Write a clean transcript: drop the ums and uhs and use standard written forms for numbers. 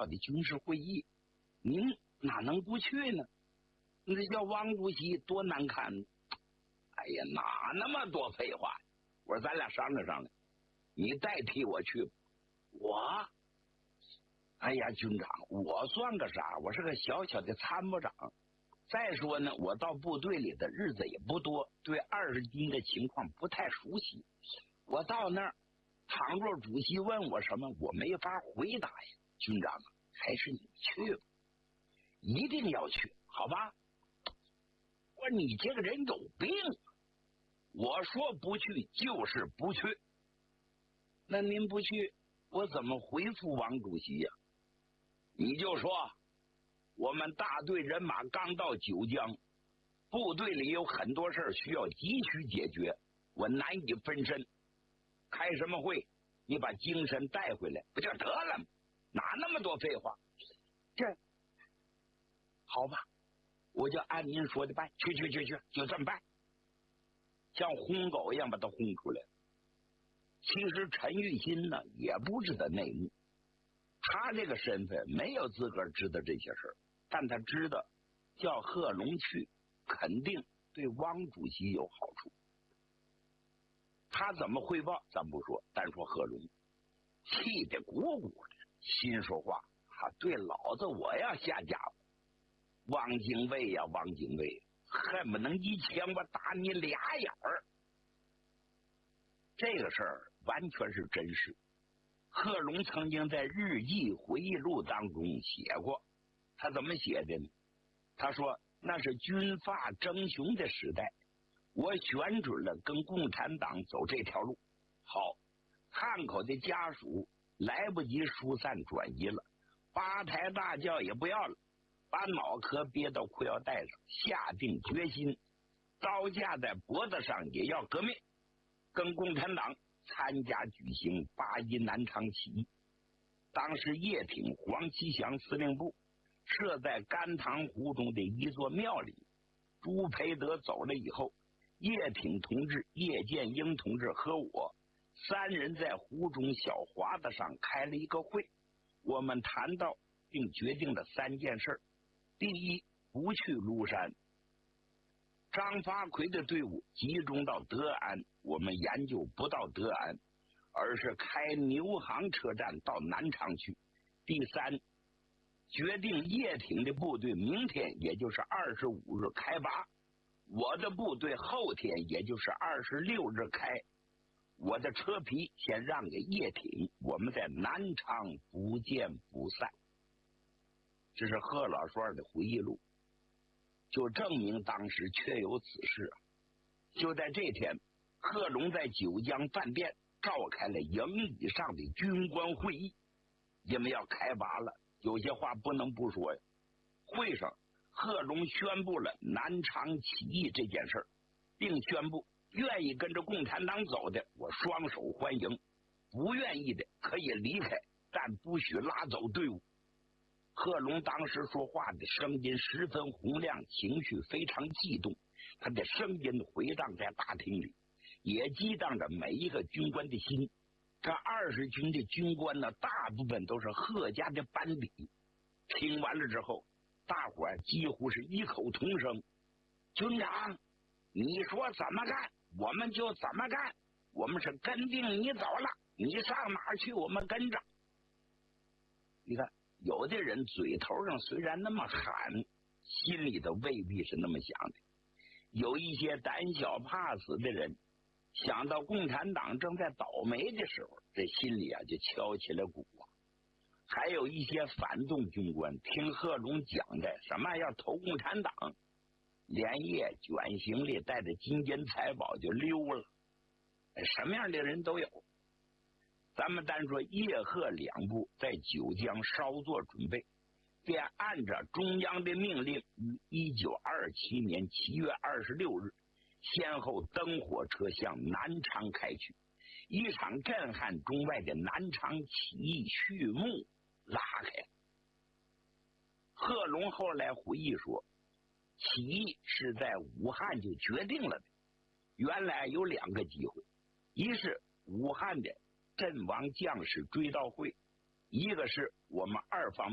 要的军事会议，您哪能不去呢？那叫王主席多难看！哎呀，哪那么多废话？我说咱俩商量商量，你代替我去。我，哎呀，军长，我算个啥？我是个小小的参谋长。再说呢，我到部队里的日子也不多，对20军的情况不太熟悉。我到那儿，倘若主席问我什么，我没法回答呀。军长啊，还是你去吧，一定要去，好吧？我说你这个人有病！我说不去就是不去。那您不去，我怎么回复王主席呀？你就说我们大队人马刚到九江，部队里有很多事需要急需解决，我难以分身。开什么会？你把精神带回来不就得了吗？哪那么多废话？这好吧，我就按您说的办，去，就这么办。像轰狗一样把他轰出来。其实陈玉新呢也不知道内幕，他这个身份没有资格知道这些事儿，但他知道叫贺龙去肯定对汪主席有好处。他怎么汇报咱不说，单说贺龙气得鼓鼓的，心说话对老子我要下家伙，汪精卫呀，汪精卫，恨不能一枪我打你俩眼儿。这个事儿完全是真实。贺龙曾经在日记回忆录当中写过，他怎么写的呢？他说那是军阀争雄的时代，我选准了跟共产党走这条路。好，汉口的家属来不及疏散转移了，八抬大轿也不要了，把脑壳憋到裤腰带上，下定决心刀架在脖子上也要革命，跟共产党参加举行8·1南昌起义。当时叶挺、黄其祥司令部设在甘棠湖中的一座庙里。朱培德走了以后，叶挺同志、叶剑英同志和我3人在湖中小华子上开了一个会，我们谈到并决定了3件事。第一，不去庐山。张发奎的队伍集中到德安，我们研究不到德安，而是开牛行车站到南昌去。第三，决定叶挺的部队明天也就是25日开拔，我的部队后天也就是26日开。我的车皮先让给叶挺，我们在南昌不见不散。这是贺老栓的回忆录，就证明当时确有此事。就在这天，贺龙在九江饭店召开了营以上的军官会议，因为要开拔了，有些话不能不说呀。会上，贺龙宣布了南昌起义这件事，并宣布愿意跟着共产党走的，我双手欢迎；不愿意的可以离开，但不许拉走队伍。贺龙当时说话的声音十分洪亮，情绪非常激动，他的声音回荡在大厅里，也激荡着每一个军官的心。这20军的军官呢，大部分都是贺家的班底。听完了之后，大伙儿几乎是异口同声：军长，你说怎么干我们就怎么干，我们是跟定你走了，你上哪儿去我们跟着。你看，有的人嘴头上虽然那么喊，心里头未必是那么想的。有一些胆小怕死的人，想到共产党正在倒霉的时候，这心里就敲起了鼓啊。还有一些反动军官听贺龙讲的什么要投共产党，连夜卷行李带着金银财宝就溜了。什么样的人都有。咱们单说叶贺两部在九江稍作准备，便按照中央的命令，于1927年7月26日先后登火车向南昌开去。一场震撼中外的南昌起义序幕拉开。贺龙后来回忆说，起义是在武汉就决定了的。原来有2个机会，一是武汉的阵亡将士追悼会，一个是我们2方